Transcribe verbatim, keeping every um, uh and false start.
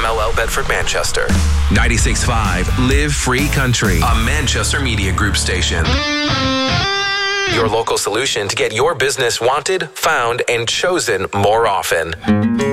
L L Bedford, Manchester. ninety-six point five Live Free Country, a Manchester Media Group station. Your local solution to get your business wanted, found, and chosen more often.